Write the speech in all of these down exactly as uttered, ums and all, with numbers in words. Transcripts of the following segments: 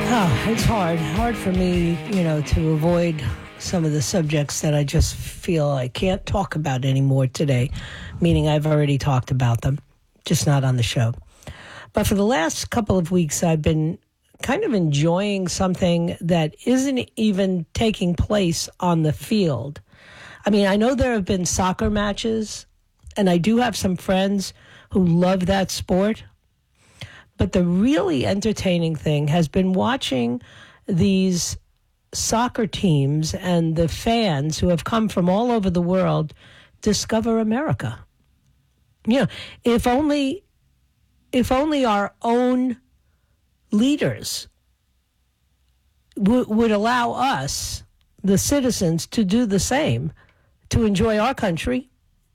Oh, it's hard. Hard for me, you know, to avoid some of the subjects that I just feel I can't talk about anymore today, meaning I've already talked about them, just not on the show. But for the last couple of weeks, I've been kind of enjoying something that isn't even taking place on the field. I mean, I know there have been soccer matches, and I do have some friends who love that sport. But the really entertaining thing has been watching these soccer teams and the fans who have come from all over the world discover America. You know, if only, if only our own leaders w- would allow us, the citizens, to do the same, to enjoy our country.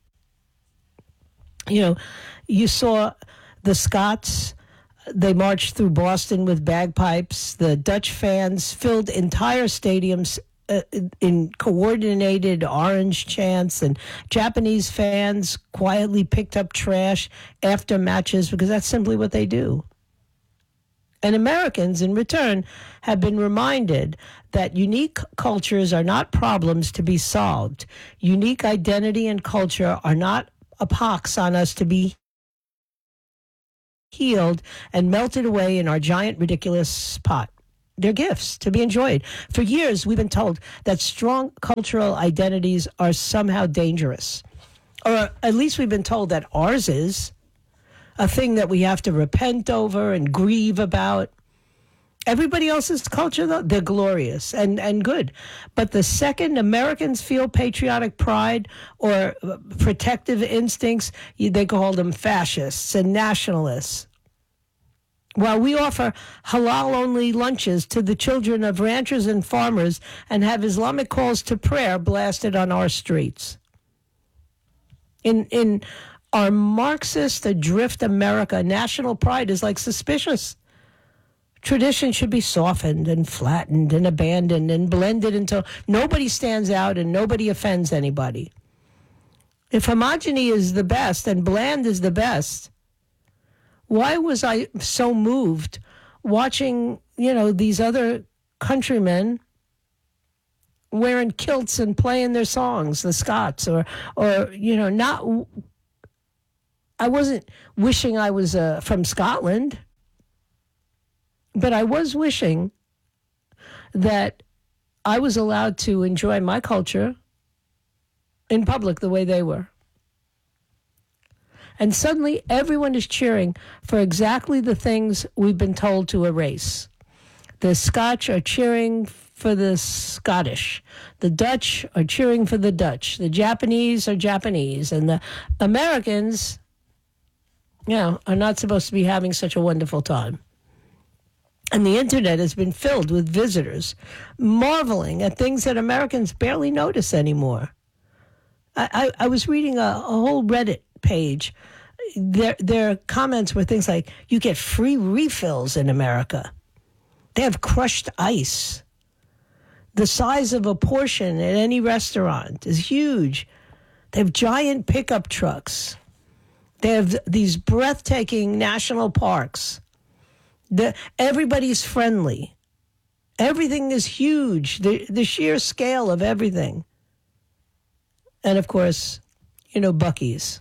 You know, you saw the Scots. They marched through Boston with bagpipes. The Dutch fans filled entire stadiums uh, in coordinated orange chants, and Japanese fans quietly picked up trash after matches because that's simply what they do. And Americans, in return, have been reminded that unique cultures are not problems to be solved. Unique identity and culture are not a pox on us to be healed and melted away in our giant, ridiculous pot. They're gifts to be enjoyed. For years, we've been told that strong cultural identities are somehow dangerous. Or at least we've been told that ours is a thing that we have to repent over and grieve about. Everybody else's culture, though, they're glorious and, and good. But the second Americans feel patriotic pride or protective instincts, they call them fascists and nationalists. While we offer halal-only lunches to the children of ranchers and farmers and have Islamic calls to prayer blasted on our streets. In in our Marxist adrift America, national pride is like suspicious. Tradition should be softened and flattened and abandoned and blended until nobody stands out and nobody offends anybody. If homogeny is the best and bland is the best, why was I so moved watching, you know, these other countrymen wearing kilts and playing their songs, the Scots, or, or you know, not, I wasn't wishing I was uh, from Scotland. But I was wishing that I was allowed to enjoy my culture in public the way they were. And suddenly everyone is cheering for exactly the things we've been told to erase. The Scotch are cheering for the Scottish. The Dutch are cheering for the Dutch. The Japanese are Japanese. And the Americans, you know, are not supposed to be having such a wonderful time. And the internet has been filled with visitors marveling at things that Americans barely notice anymore. I, I, I was reading a, a whole Reddit page. Their, their comments were things like, you get free refills in America. They have crushed ice. The size of a portion at any restaurant is huge. They have giant pickup trucks. They have these breathtaking national parks. The, everybody's friendly. Everything is huge. The, the sheer scale of everything. And of course, you know, Buc-ee's.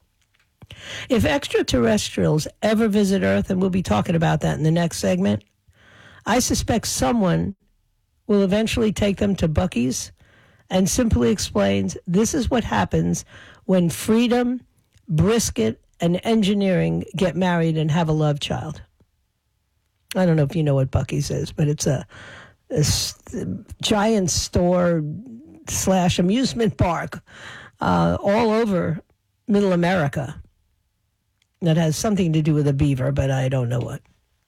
If extraterrestrials ever visit Earth, and we'll be talking about that in the next segment, I suspect someone will eventually take them to Buc-ee's and simply explains this is what happens when freedom, brisket, and engineering get married and have a love child. I don't know if you know what Buc-ee's is, but it's a, a giant store slash amusement park uh, all over Middle America that has something to do with a beaver, but I don't know what.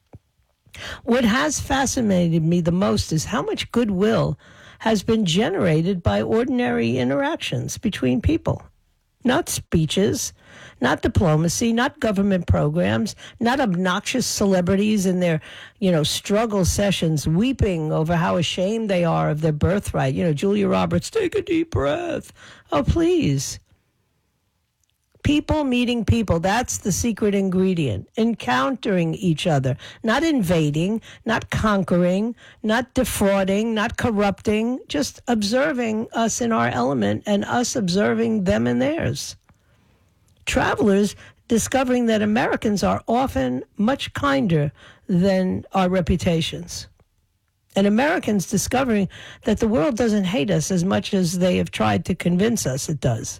What has fascinated me the most is how much goodwill has been generated by ordinary interactions between people. Not speeches, not diplomacy, not government programs, not obnoxious celebrities in their, you know, struggle sessions weeping over how ashamed they are of their birthright. You know, Julia Roberts, take a deep breath. Oh, please. People meeting people. That's the secret ingredient. Encountering each other. Not invading, not conquering, not defrauding, not corrupting. Just observing us in our element and us observing them in theirs. Travelers discovering that Americans are often much kinder than our reputations. And Americans discovering that the world doesn't hate us as much as they have tried to convince us it does.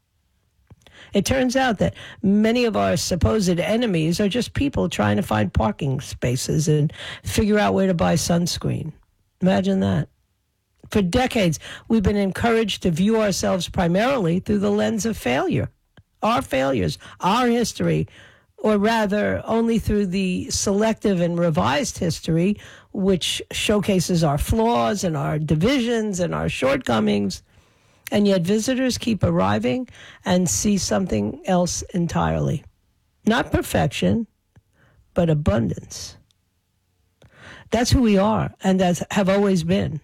It turns out that many of our supposed enemies are just people trying to find parking spaces and figure out where to buy sunscreen. Imagine that. For decades, we've been encouraged to view ourselves primarily through the lens of failure. Our failures, our history, or rather only through the selective and revised history, which showcases our flaws and our divisions and our shortcomings. And yet visitors keep arriving and see something else entirely. Not perfection, but abundance. That's who we are, and that have always been.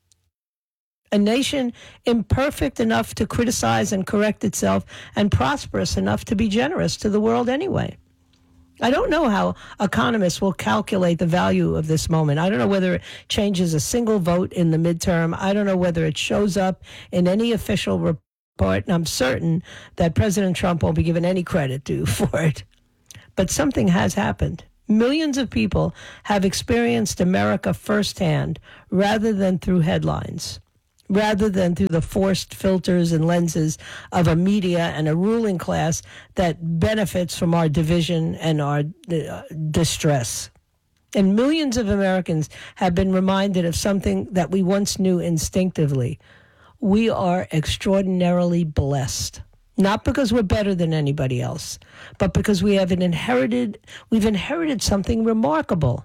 A nation imperfect enough to criticize and correct itself, and prosperous enough to be generous to the world anyway. I don't know how economists will calculate the value of this moment. I don't know whether it changes a single vote in the midterm. I don't know whether it shows up in any official report. And I'm certain that President Trump won't be given any credit due for it. But something has happened. Millions of people have experienced America firsthand rather than through headlines, rather than through the forced filters and lenses of a media and a ruling class that benefits from our division and our uh, distress. And millions of Americans have been reminded of something that we once knew instinctively. We are extraordinarily blessed. Not because we're better than anybody else, but because we have an inherited, we've inherited something remarkable.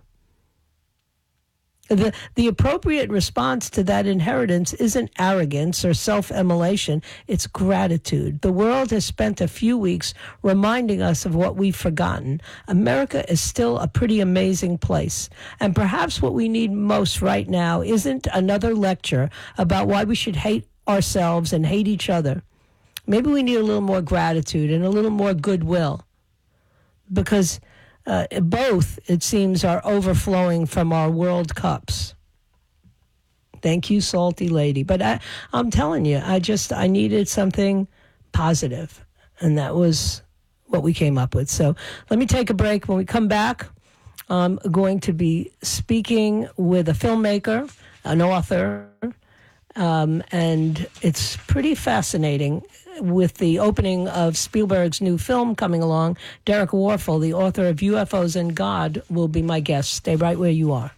The, the appropriate response to that inheritance isn't arrogance or self-immolation, it's gratitude. The world has spent a few weeks reminding us of what we've forgotten. America is still a pretty amazing place. And perhaps what we need most right now isn't another lecture about why we should hate ourselves and hate each other. Maybe we need a little more gratitude and a little more goodwill. Because Uh, both, it seems, are overflowing from our World Cups. Thank you, salty lady. But I, I'm telling you, I just, I needed something positive. And that was what we came up with. So let me take a break. When we come back, I'm going to be speaking with a filmmaker, an author, um, and it's pretty fascinating. With the opening of Spielberg's new film coming along, Derek Warfel, the author of U F Os and God, will be my guest. Stay right where you are.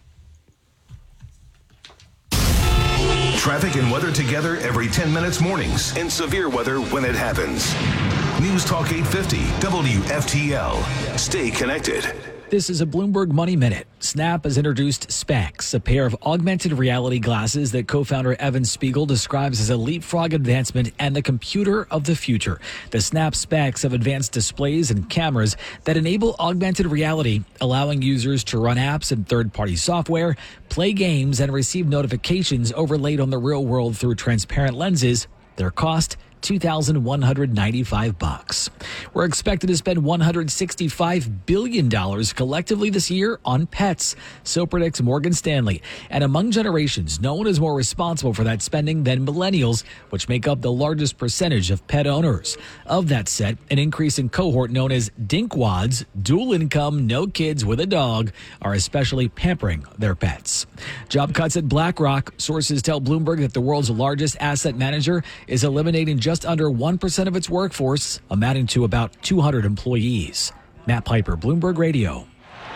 Traffic and weather together every ten minutes mornings, and severe weather when it happens. News Talk eight fifty, W F T L. Stay connected. This is a Bloomberg Money Minute. Snap has introduced Specs, a pair of augmented reality glasses that co-founder Evan Spiegel describes as a leapfrog advancement and the computer of the future. The Snap Specs have advanced displays and cameras that enable augmented reality, allowing users to run apps and third-party software, play games, and receive notifications overlaid on the real world through transparent lenses. Their cost, two thousand one hundred ninety-five bucks. We're expected to spend one hundred sixty-five billion dollars collectively this year on pets, so predicts Morgan Stanley. And among generations, no one is more responsible for that spending than millennials, which make up the largest percentage of pet owners. Of that set, an increasing cohort known as dinkwads, dual income, no kids with a dog, are especially pampering their pets. Job cuts at BlackRock. Sources tell Bloomberg that the world's largest asset manager is eliminating just under one percent of its workforce, amounting to about two hundred employees. Matt Piper, Bloomberg Radio.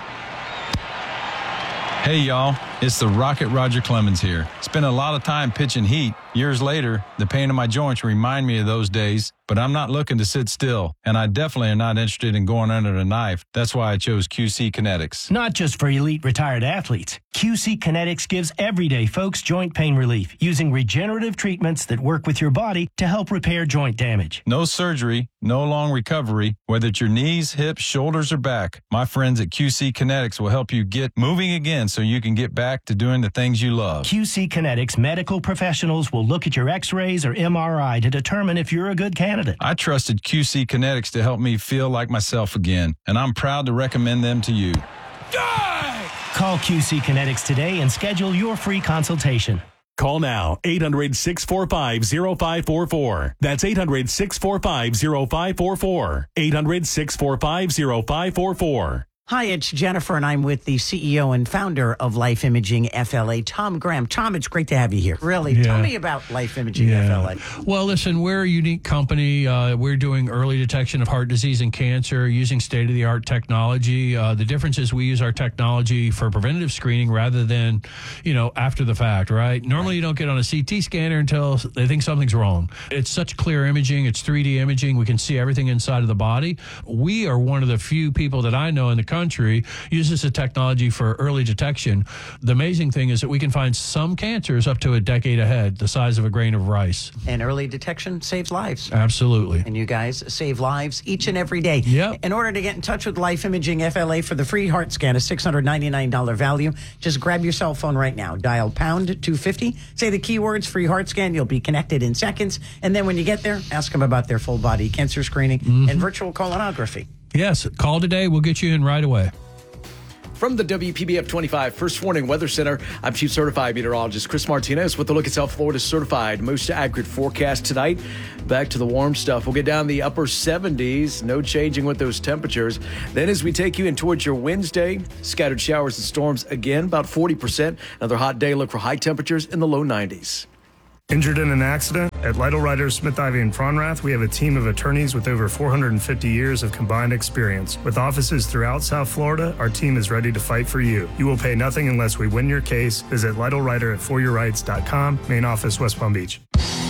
Hey, y'all. It's the Rocket Roger Clemens here. Spent a lot of time pitching heat. Years later, the pain in my joints remind me of those days, but I'm not looking to sit still, and I definitely am not interested in going under the knife. That's why I chose Q C Kinetics. Not just for elite retired athletes. Q C Kinetics gives everyday folks joint pain relief using regenerative treatments that work with your body to help repair joint damage. No surgery, no long recovery, whether it's your knees, hips, shoulders, or back. My friends at Q C Kinetics will help you get moving again so you can get back back to doing the things you love. Q C Kinetics medical professionals will look at your x-rays or M R I to determine if you're a good candidate. I trusted Q C Kinetics to help me feel like myself again, and I'm proud to recommend them to you. Call Q C Kinetics today and schedule your free consultation. Call now, eight hundred, six four five, zero five four four. That's eight hundred, six four five, zero five four four. eight hundred, six four five, zero five four four. Hi, it's Jennifer, and I'm with the C E O and founder of Life Imaging F L A, Tom Graham. Tom, it's great to have you here. Really, Yeah. tell me about Life Imaging Yeah. F L A. Well, listen, we're a unique company. Uh, we're doing early detection of heart disease and cancer using state-of-the-art technology. Uh, the difference is we use our technology for preventative screening rather than, you know, after the fact, right? Normally, you don't get on a C T scanner until they think something's wrong. It's such clear imaging. It's three D imaging. We can see everything inside of the body. We are one of the few people that I know in the country uses the technology for early detection. The amazing thing is that we can find some cancers up to a decade ahead, the size of a grain of rice. And early detection saves lives. Absolutely. And you guys save lives each and every day. Yep. In order to get in touch with Life Imaging F L A for the free heart scan, a six hundred ninety-nine dollars value, just grab your cell phone right now. Dial pound two fifty, say the keywords free heart scan. You'll be connected in seconds. And then when you get there, ask them about their full body cancer screening Mm-hmm. and virtual colonography. Yes, call today. We'll get you in right away. From the W P B F twenty-five First Warning Weather Center, I'm Chief Certified Meteorologist Chris Martinez with the look at South Florida's certified most accurate forecast tonight. Back to the warm stuff. We'll get down the upper seventies. No changing with those temperatures. Then as we take you in towards your Wednesday, scattered showers and storms again, about forty percent. Another hot day. Look for high temperatures in the low nineties. Injured in an accident? At Lytle Writers, Smith, Ivy, and Fronrath, we have a team of attorneys with over four hundred fifty years of combined experience. With offices throughout South Florida, our team is ready to fight for you. You will pay nothing unless we win your case. Visit Lytle Writer at for your rights dot com, main office, West Palm Beach.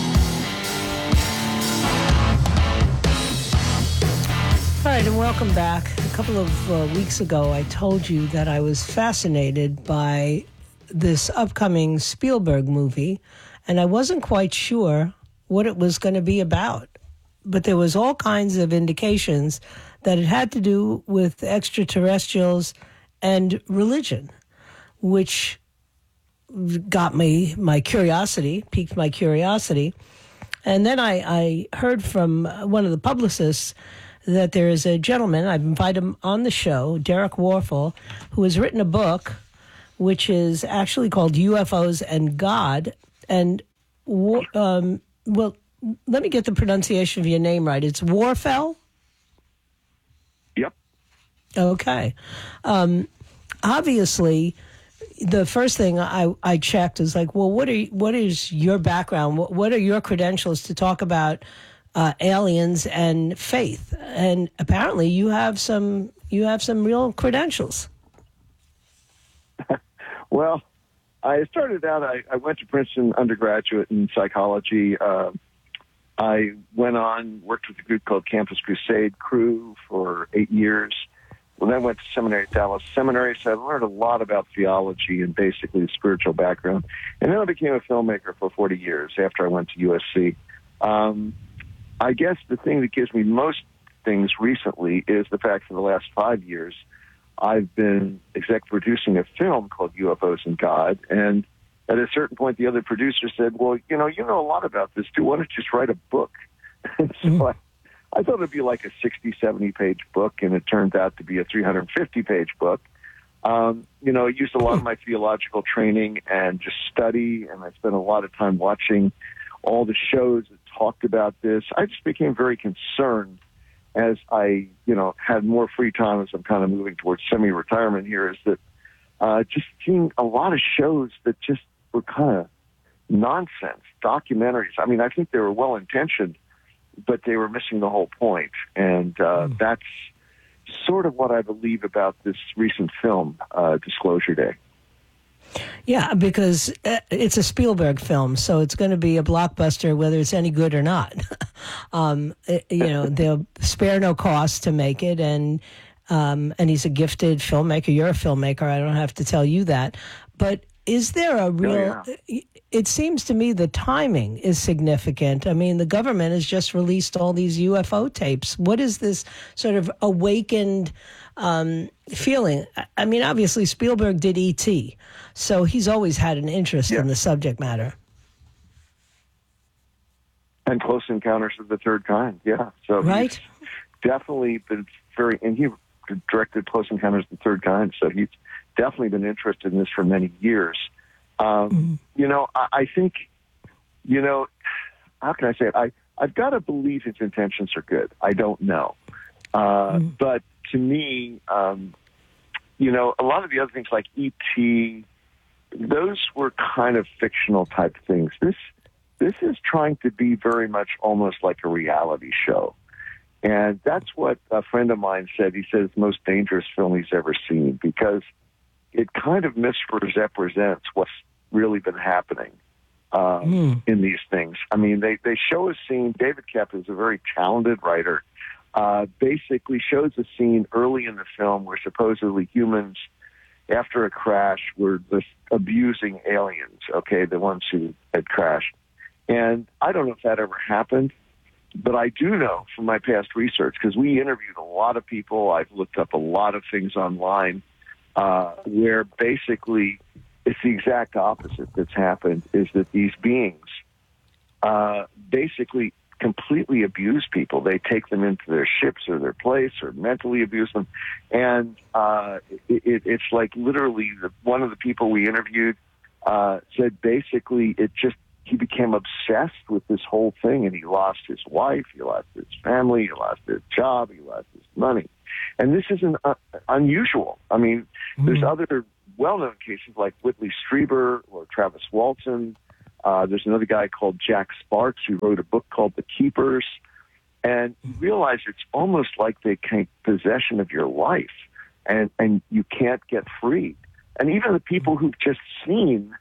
All right, and welcome back. A couple of uh, weeks ago, I told you that I was fascinated by this upcoming Spielberg movie, and I wasn't quite sure what it was going to be about. But there was all kinds of indications that it had to do with extraterrestrials and religion, which got me, my curiosity, piqued my curiosity. And then I, I heard from one of the publicists that there is a gentleman, I've invited him on the show, Derek Warfel, who has written a book which is actually called U F Os and God. And, um, well, let me get the pronunciation of your name right. It's Warfel? Yep. Okay. Um, obviously, the first thing I, I checked is like, well, what are what is your background? What, what are your credentials to talk about uh, aliens and faith? And apparently, you have some you have some real credentials. Well, I started out. I, I went to Princeton undergraduate in psychology. Uh, I went on worked with a group called Campus Crusade Crew for eight years. Well, then went to seminary at Dallas Seminary, so I learned a lot about theology and basically the spiritual background. And then I became a filmmaker for forty years after I went to U S C. Um, I guess the thing that gives me most things recently is the fact for the last five years, I've been exec producing a film called U F Os and God. And at a certain point, the other producer said, well, you know, you know a lot about this, too. Why don't you just write a book? And so mm-hmm. I, I thought it'd be like a sixty, seventy page book, and it turned out to be a three hundred fifty page book. Um, you know, I used a lot of my theological training and just study, and I spent a lot of time watching all the shows that talked about this. I just became very concerned as I, you know, had more free time as I'm kind of moving towards semi-retirement here, is that uh, just seeing a lot of shows that just were kind of nonsense, documentaries. I mean, I think they were well-intentioned, but they were missing the whole point. And uh, mm. that's sort of what I believe about this recent film, uh, Disclosure Day. Yeah, because it's a Spielberg film, so it's going to be a blockbuster whether it's any good or not. um, it, you know, they'll spare no cost to make it, and um, and he's a gifted filmmaker. You're a filmmaker. I don't have to tell you that. But is there a real... Oh, yeah. It seems to me the timing is significant. I mean, the government has just released all these U F O tapes. What is this sort of awakened um, feeling? I mean, obviously Spielberg did E T, so he's always had an interest Yeah. in the subject matter. And Close Encounters of the Third Kind, yeah. So Right. he's definitely been very, and he directed Close Encounters of the Third Kind, so he's definitely been interested in this for many years. Um, Mm-hmm. You know, I, I think, you know, how can I say it? I, I've got to believe his intentions are good. I don't know. Uh, Mm-hmm. But to me, um, you know, a lot of the other things like E T, those were kind of fictional type things. This This is trying to be very much almost like a reality show. And that's what a friend of mine said. He said it's the most dangerous film he's ever seen because it kind of misrepresents what's really been happening uh, Mm. in these things. I mean, they, they show a scene. David Koepp is a very talented writer, uh, basically shows a scene early in the film where supposedly humans, after a crash, were just abusing aliens, okay, the ones who had crashed. And I don't know if that ever happened, but I do know from my past research, because we interviewed a lot of people, I've looked up a lot of things online, uh, where basically it's the exact opposite that's happened, is that these beings uh, basically completely abuse people. They take them into their ships or their place or mentally abuse them. And uh, it, it, it's like literally the, one of the people we interviewed uh, said basically it just, he became obsessed with this whole thing, and he lost his wife, he lost his family, he lost his job, he lost his money. And this isn't uh, unusual. I mean, mm-hmm. there's other well-known cases like Whitley Strieber or Travis Walton. Uh, there's another guy called Jack Sparks who wrote a book called The Keepers. And you realize it's almost like they take possession of your life, and, and you can't get free. And even the people who've just seen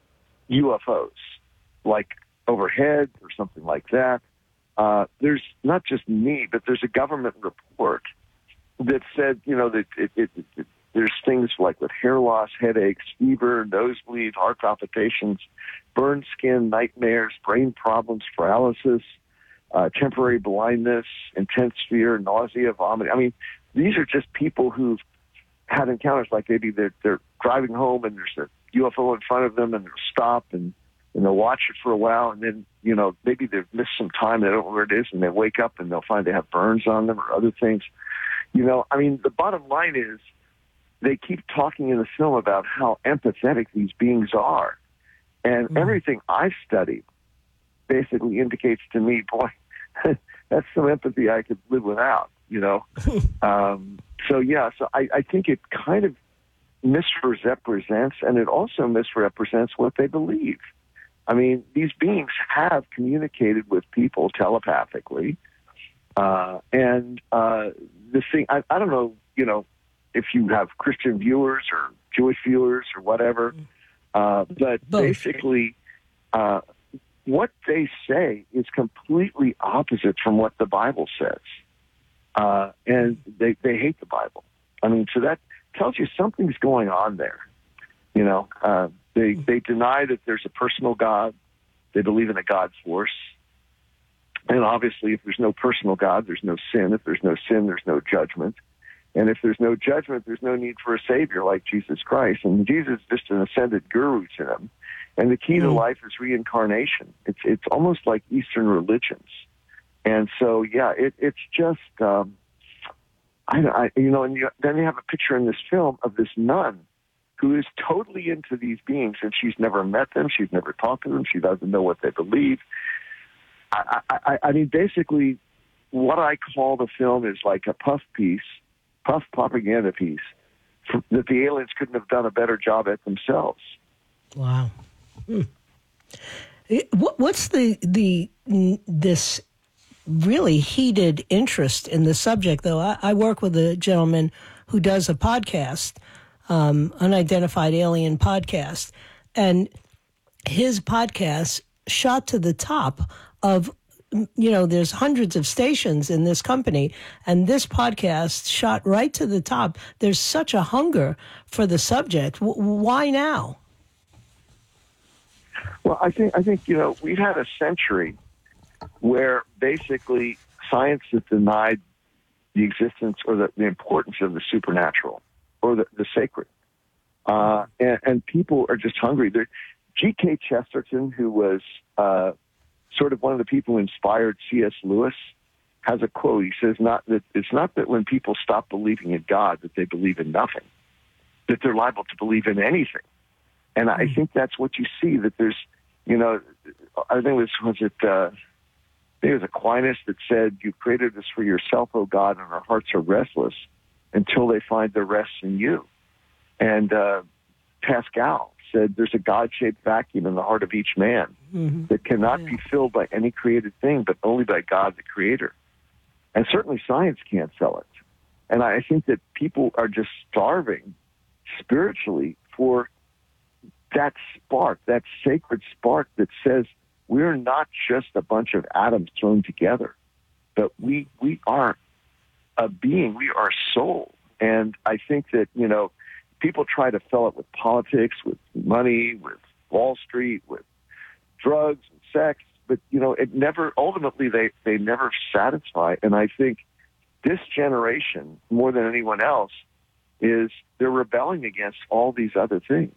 U F Os, like overhead or something like that. Uh, there's not just me, but there's a government report that said, you know, that it, it, it, it, there's things like with hair loss, headaches, fever, nosebleed, heart palpitations, burned skin, nightmares, brain problems, paralysis, uh, temporary blindness, intense fear, nausea, vomiting. I mean, these are just people who've had encounters like maybe they're, they're driving home and there's a U F O in front of them and they'll stop and and they'll watch it for a while, and then, you know, maybe they've missed some time, they don't know where it is, and they wake up and they'll find they have burns on them or other things. You know, I mean, the bottom line is they keep talking in the film about how empathetic these beings are. And mm. everything I've studied basically indicates to me, boy, that's some empathy I could live without, you know. um, so, yeah, so I, I think it kind of misrepresents, and it also misrepresents what they believe. I mean, these beings have communicated with people telepathically. Uh, and uh, the thing, I, I don't know, you know, if you have Christian viewers or Jewish viewers or whatever, uh, but Both. basically uh, what they say is completely opposite from what the Bible says. Uh, and they, they hate the Bible. I mean, so that tells you something's going on there, you know. Uh, They they deny that there's a personal God. They believe in a God force. And obviously, if there's no personal God, there's no sin. If there's no sin, there's no judgment. And if there's no judgment, there's no need for a Savior like Jesus Christ. And Jesus is just an ascended guru to them. And the key to life is reincarnation. It's it's almost like Eastern religions. And so, yeah, it, it's just, um, I, I you know, and you, then you have a picture in this film of this nun who is totally into these beings, and she's never met them, she's never talked to them, she doesn't know what they believe. I, I, I mean, basically, what I call the film is like a puff piece, puff propaganda piece, for, that the aliens couldn't have done a better job at themselves. Wow. Hmm. What, what's the the this really heated interest in the subject, though? I, I work with a gentleman who does a podcast, Um, Unidentified Alien Podcast, and his podcast shot to the top of, you know, there's hundreds of stations in this company, and this podcast shot right to the top. There's such a hunger for the subject. W- why now? Well, I think I think you know we've had a century where basically science has denied the existence or the, the importance of the supernatural or the, the sacred. Uh, and, and people are just hungry. G K Chesterton, who was uh, sort of one of the people who inspired C S Lewis, has a quote. He says, "Not that it's not that when people stop believing in God that they believe in nothing, that they're liable to believe in anything." And I think that's what you see, that there's, you know, I think it was, was it, uh, I think it was Aquinas that said, "You created us for yourself, O God, and our hearts are restless until they find their rest in you." And uh, Pascal said, "There's a God-shaped vacuum in the heart of each man mm-hmm. that cannot yeah. be filled by any created thing, but only by God, the Creator." And certainly science can't sell it. And I think that people are just starving spiritually for that spark, that sacred spark that says we're not just a bunch of atoms thrown together, but we we are a being, we are soul. And I think that, you know, people try to fill it with politics, with money, with Wall Street, with drugs and sex, but, you know, it never, ultimately they, they never satisfy. And I think this generation, more than anyone else, is they're rebelling against all these other things.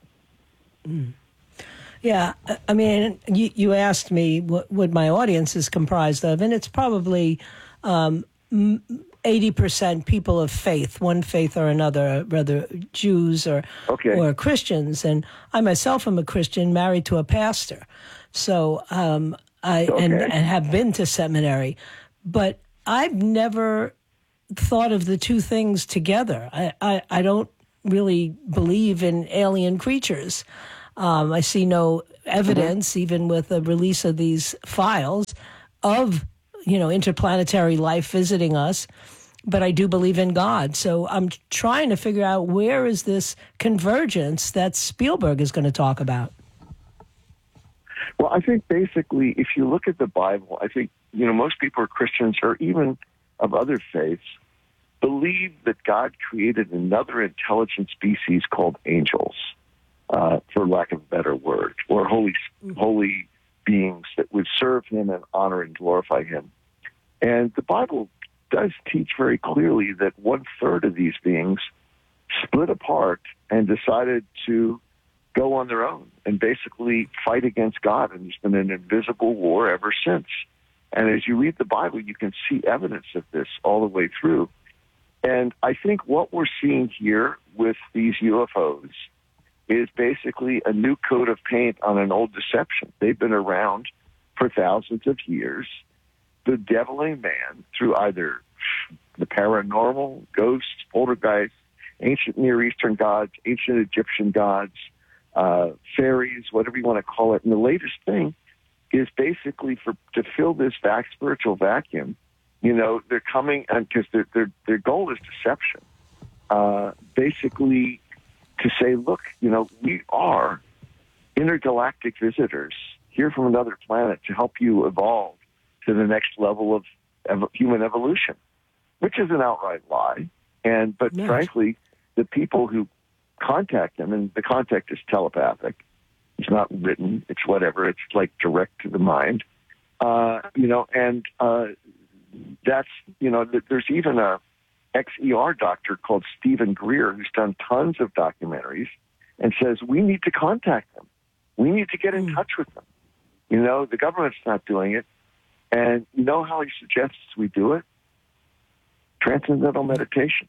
Mm. Yeah, I mean, you, you asked me what, what my audience is comprised of, and it's probably um, eighty percent people of faith, one faith or another, whether Jews or okay. or Christians. And I myself am a Christian, married to a pastor, so um, I okay. and, and have been to seminary, but I've never thought of the two things together. I, I, I don't really believe in alien creatures. Um, I see no evidence, mm-hmm. even with the release of these files, of, you know, interplanetary life visiting us. But I do believe in God. So I'm trying to figure out, where is this convergence that Spielberg is going to talk about? Well, I think basically, if you look at the Bible, I think, you know, most people are Christians or even of other faiths, believe that God created another intelligent species called angels, uh, for lack of a better word, or holy, holy beings that would serve him and honor and glorify him. And the Bible does teach very clearly that one third of these beings split apart and decided to go on their own and basically fight against God. And there's been an invisible war ever since. And as you read the Bible, you can see evidence of this all the way through. And I think what we're seeing here with these U F Os is basically a new coat of paint on an old deception. They've been around for thousands of years, bedeviling man through either the paranormal, ghosts, poltergeists, ancient Near Eastern gods, ancient Egyptian gods, uh, fairies, whatever you want to call it. And the latest thing is basically for to fill this vac- spiritual vacuum. You know, they're coming, and because their, their their goal is deception. Uh, basically, to say, look, you know, we are intergalactic visitors here from another planet to help you evolve to the next level of ev- human evolution, which is an outright lie. And but yes. frankly, the people who contact them, and the contact is telepathic. It's not written. It's whatever. It's like direct to the mind. Uh, you know, and uh, that's, you know, there's even a X E R doctor called Stephen Greer who's done tons of documentaries and says we need to contact them. We need to get in mm. touch with them. You know, the government's not doing it. And you know how he suggests we do it? Transcendental meditation.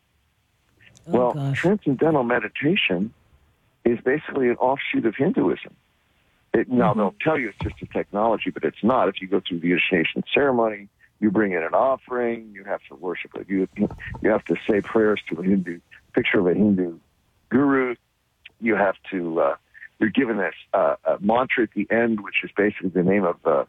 Oh, well, gosh. Transcendental meditation is basically an offshoot of Hinduism. It, now, mm-hmm. they'll tell you it's just a technology, but it's not. If you go through the initiation ceremony, you bring in an offering, you have to worship it. You, you have to say prayers to a Hindu, picture of a Hindu guru. You have to, uh, you're given this uh, a mantra at the end, which is basically the name of the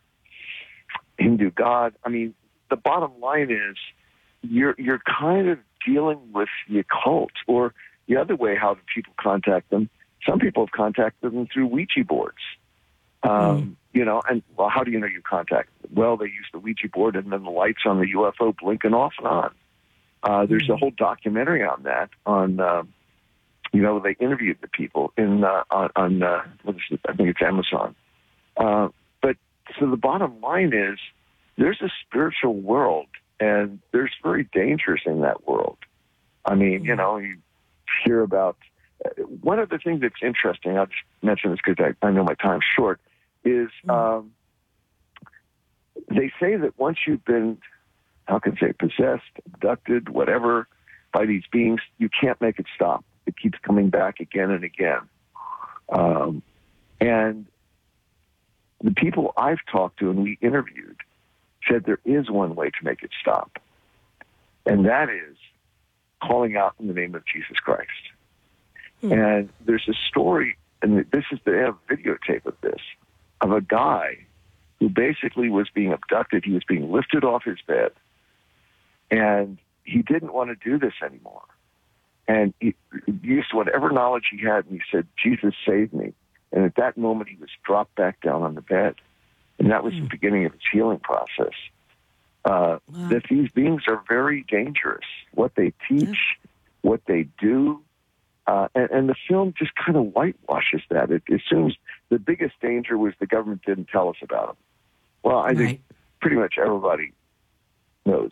Hindu god. I mean, the bottom line is you're you're kind of dealing with the occult, or the other way how do people contact them. Some people have contacted them through Ouija boards. Um, mm. You know, and well, how do you know you contacted them? Well, they use the Ouija board, and then the lights on the U F O blinking off and on. Uh, there's mm. a whole documentary on that. On uh, you know, they interviewed the people in uh, on, on uh, what is it? I think it's Amazon. Uh, but so the bottom line is, there's a spiritual world and there's very dangers in that world. I mean, you know, you hear about uh, one of the things that's interesting. I'll just mention this because I, I know my time's short. Is um, they say that once you've been, how can I say, possessed, abducted, whatever, by these beings, you can't make it stop. It keeps coming back again and again. Um, and the people I've talked to and we interviewed said there is one way to make it stop, and that is calling out in the name of Jesus Christ. Hmm. And there's a story, and this is they have videotape of this, of a guy who basically was being abducted. He was being lifted off his bed, and he didn't want to do this anymore. And he used whatever knowledge he had, and he said, Jesus, save me. And at that moment, he was dropped back down on the bed. And that was mm. the beginning of his healing process. Uh, wow. That these beings are very dangerous. What they teach, yeah. what they do. Uh, and, and the film just kind of whitewashes that. It assumes the biggest danger was the government didn't tell us about them. Well, I right. think pretty much everybody knows.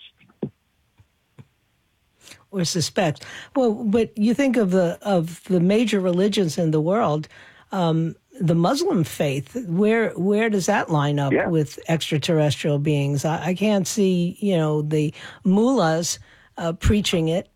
Or suspect. Well, but you think of the of the major religions in the world, um, the Muslim faith. Where where does that line up yeah. with extraterrestrial beings? I, I can't see, you know, the mullahs uh, preaching it.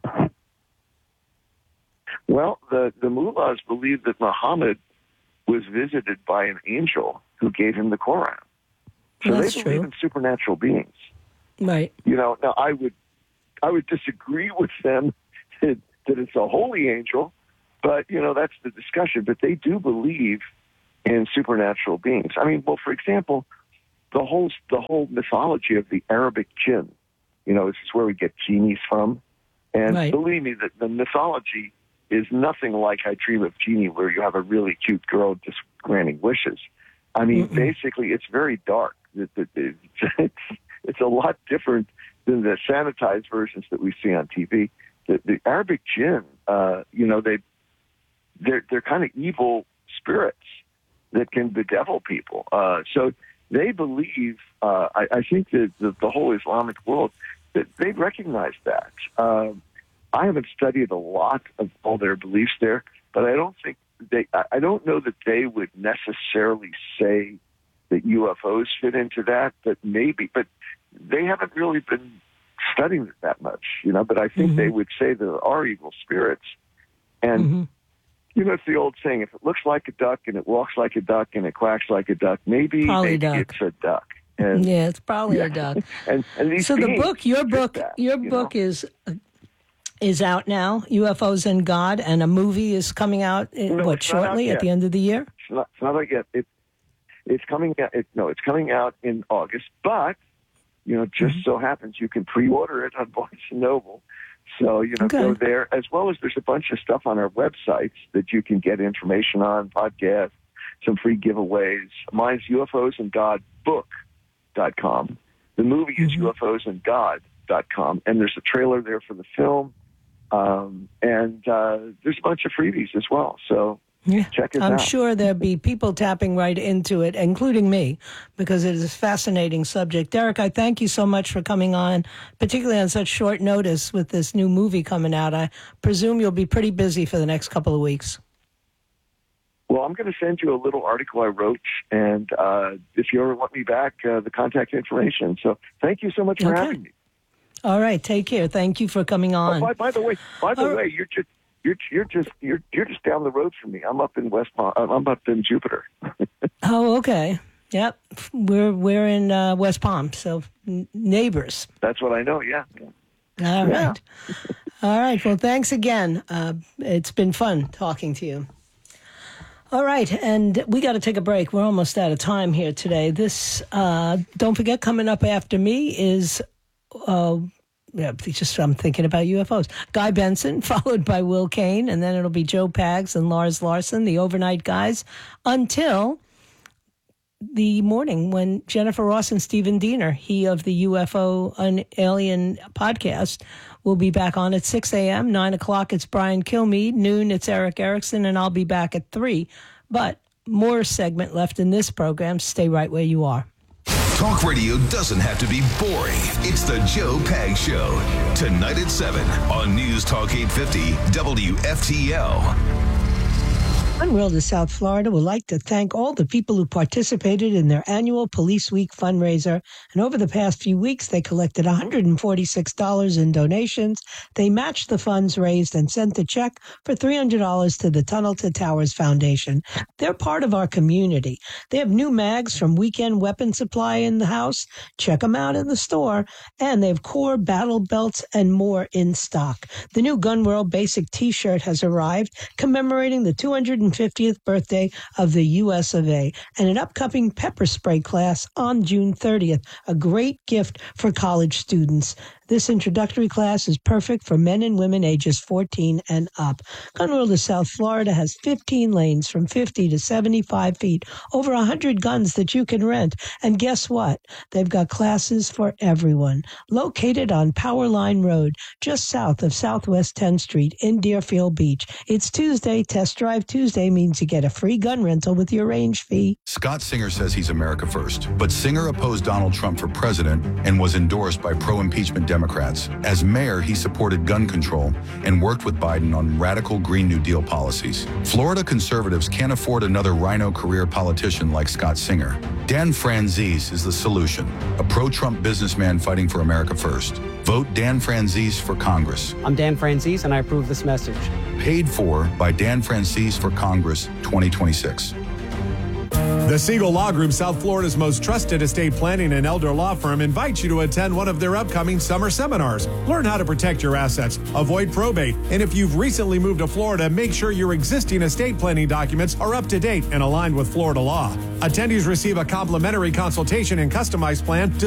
Well, the the mullahs believe that Muhammad was visited by an angel who gave him the Quran. So That's they believe true. in supernatural beings. Right. You know, now I would. I would disagree with them that, that it's a holy angel, but, you know, that's the discussion. But they do believe in supernatural beings. I mean, well, for example, the whole the whole mythology of the Arabic jinn, you know, this is where we get genies from. And right. believe me, that the mythology is nothing like I Dream of Jeannie, where you have a really cute girl just granting wishes. I mean, Mm-mm. basically, it's very dark. It, it, it, it's, it's a lot different than the sanitized versions that we see on T V. The, the Arabic jinn, uh, you know, they they're they're kind of evil spirits that can bedevil people. Uh, so they believe. Uh, I, I think that the, the whole Islamic world that they recognize that. Uh, I haven't studied a lot of all their beliefs there, but I don't think they. I don't know that they would necessarily say that U F Os fit into that. But maybe, but. They haven't really been studying it that much, you know, but I think mm-hmm. they would say there are evil spirits. And, mm-hmm. you know, it's the old saying, if it looks like a duck and it walks like a duck and it quacks like a duck, maybe, maybe duck. it's a duck. And, yeah, it's probably yeah. a duck. and, and these so the book, your book, that, your you book know? is is out now, U F Os and God, and a movie is coming out, in, no, what, shortly at the end of the year? It's not, it's not out yet. It, it's coming out, it, no, it's coming out in August, but you know, just mm-hmm. so happens you can pre-order it on Barnes and Noble. So, you know, okay. go there, as well as there's a bunch of stuff on our websites that you can get information on, podcasts, some free giveaways. Mine's U F Os and God book dot com. The movie is mm-hmm. U F Os and God dot com. And there's a trailer there for the film. Um, and uh, there's a bunch of freebies as well. So, yeah, check it I'm out. sure there'll be people tapping right into it, including me, because it is a fascinating subject. Derek, I thank you so much for coming on, particularly on such short notice with this new movie coming out. I presume you'll be pretty busy for the next couple of weeks. Well, I'm going to send you a little article I wrote, and uh, if you ever want me back, uh, the contact information. So thank you so much for okay. having me. All right, take care. Thank you for coming on. Oh, by, by the way, by the All way, you're just you're you're just you're you're just down the road from me. I'm up in West Palm. I'm up in Jupiter. Oh, okay. Yep, we're we're in uh, West Palm, so n- neighbors. That's what I know. Yeah. All yeah. right. All right. Well, thanks again. Uh, it's been fun talking to you. All right, and we got to take a break. We're almost out of time here today. This, uh, don't forget, coming up after me is, uh, yeah, just I'm thinking about U F Os. Guy Benson, followed by Will Kane, and then it'll be Joe Pags and Lars Larson, the overnight guys, until the morning when Jennifer Ross and Stephen Diener, he of the U F O Un- Alien podcast, will be back on at six a.m., nine o'clock it's Brian Kilmeade, noon it's Eric Erickson, and I'll be back at three. But more segment left in this program. Stay right where you are. Talk radio doesn't have to be boring. It's the Joe Pag Show. Tonight at seven on News Talk eight fifty W F T L. One World of South Florida would like to thank all the people who participated in their annual Police Week fundraiser. And over the past few weeks, they collected one hundred forty-six dollars in donations. They matched the funds raised and sent a check for three hundred dollars to the Tunnel to Towers Foundation. They're part of our community. They have new mags from Weekend Weapon Supply in the house. Check them out in the store. And they have core battle belts and more in stock. The new Gun World Basic T-shirt has arrived, commemorating the two hundred fiftieth birthday of the U S of A, and an upcoming pepper spray class on June thirtieth, a great gift for college students. This introductory class is perfect for men and women ages fourteen and up. Gun World of South Florida has fifteen lanes from fifty to seventy-five feet, over one hundred guns that you can rent. And guess what? They've got classes for everyone. Located on Powerline Road, just south of Southwest tenth Street in Deerfield Beach. It's Tuesday. Test Drive Tuesday means you get a free gun rental with your range fee. Scott Singer says he's America first, but Singer opposed Donald Trump for president and was endorsed by pro-impeachment Democrats. As mayor, he supported gun control and worked with Biden on radical Green New Deal policies. Florida conservatives can't afford another rhino career politician like Scott Singer. Dan Franzese is the solution, a pro-Trump businessman fighting for America first. Vote Dan Franzese for Congress. I'm Dan Franzese, and I approve this message. Paid for by Dan Franzese for Congress twenty twenty-six. The Siegel Law Group, South Florida's most trusted estate planning and elder law firm, invites you to attend one of their upcoming summer seminars. Learn how to protect your assets, avoid probate, and if you've recently moved to Florida, make sure your existing estate planning documents are up to date and aligned with Florida law. Attendees receive a complimentary consultation and customized plan to